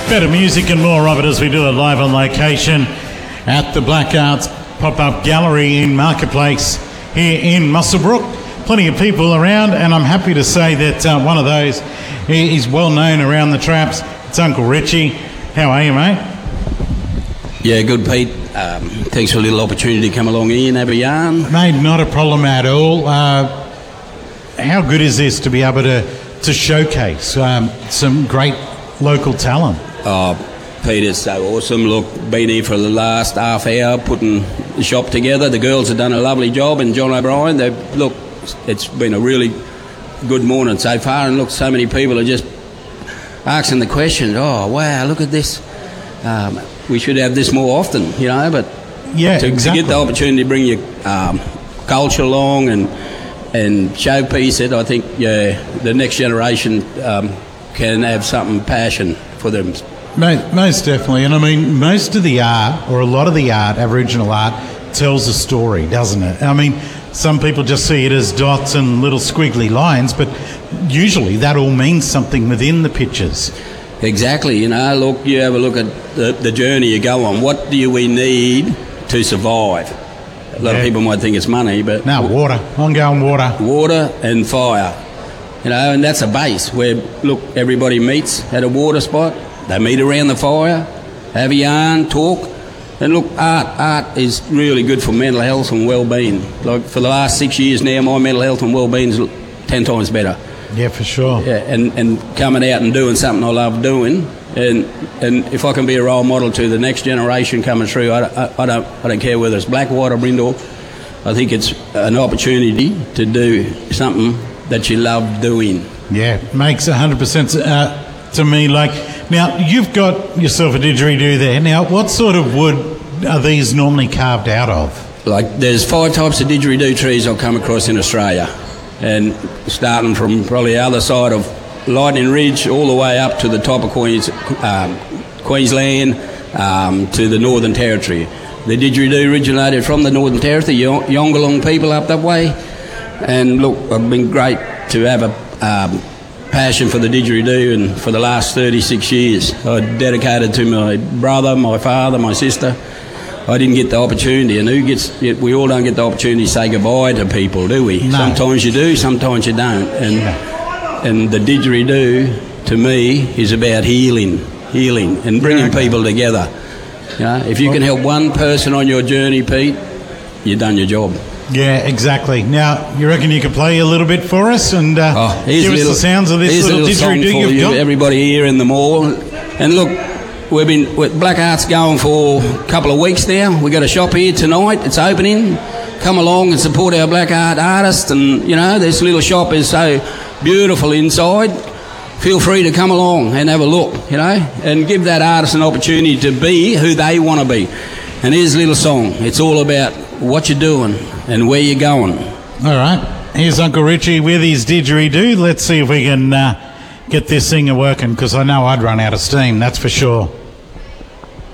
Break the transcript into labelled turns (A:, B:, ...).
A: Better music and more of it as we do it live on location at the Black Arts Pop-Up Gallery in Marketplace here in Muswellbrook. Plenty of people around, and I'm happy to say that one of those is well known around the traps. It's Uncle Richie. How are you, mate?
B: Yeah, good, Pete. Thanks for a little opportunity to come along here and have a yarn.
A: Mate, not a problem at all. How good is this to be able to showcase some great local talent?
B: Oh, Pete, it's so awesome. Look, been here for the last half hour putting the shop together. The girls have done a lovely job, and John O'Brien, look, it's been a really good morning so far, and look, so many people are just asking the question, oh, wow, look at this. We should have this more often, you know, but
A: yeah,
B: to get the opportunity to bring your culture along and showpiece it, I think the next generation can have some passion for them.
A: Most definitely. And I mean, most of the art, or a lot of the art, Aboriginal art, tells a story, doesn't it? I mean, some people just see it as dots and little squiggly lines, but usually that all means something within the pictures.
B: Exactly. You know, look, you have a look at the journey you go on. What do we need to survive? A lot of people might think it's money, but...
A: No, water. Ongoing water.
B: Water and fire. You know, and that's a base where, look, everybody meets at a water spot. They meet around the fire, have a yarn, talk. And look, art is really good for mental health and well-being. Like, for the last 6 years now, my mental health and well-being is 10 times better.
A: Yeah, for sure.
B: Yeah, and coming out and doing something I love doing, and if I can be a role model to the next generation coming through, I don't care whether it's black, white or brindle. I think it's an opportunity to do something that you love doing.
A: Yeah, makes 100% to me. Like, now you've got yourself a didgeridoo there. Now, what sort of wood are these normally carved out of?
B: Like, there's 5 types of didgeridoo trees I've come across in Australia, and starting from probably the other side of Lightning Ridge all the way up to the top of Queensland to the Northern Territory. The didgeridoo originated from the Northern Territory, Yongalung people up that way. And look, I've been great to have a passion for the didgeridoo, and for the last 36 years I dedicated to my brother, my father, my sister. I didn't get the opportunity, and we all don't get the opportunity to say goodbye to people, do we? No. Sometimes you do, sometimes you don't. And the didgeridoo, to me, is about healing and bringing people together. You know, if you can help one person on your journey, Pete, you've done your job. Yeah,
A: exactly. Now, you reckon you could play a little bit for us and give us the sounds of this little didgeridoo you've got?
B: Everybody here in the mall. And look, we've been with Black Arts going for a couple of weeks now. We've got a shop here tonight. It's opening. Come along and support our Black Art artists. And, you know, this little shop is so beautiful inside. Feel free to come along and have a look, you know, and give that artist an opportunity to be who they want to be. And here's a little song. It's all about what you're doing and where you're going.
A: All right. Here's Uncle Richie with his didgeridoo. Let's see if we can get this thing working, because I know I'd run out of steam, that's for sure.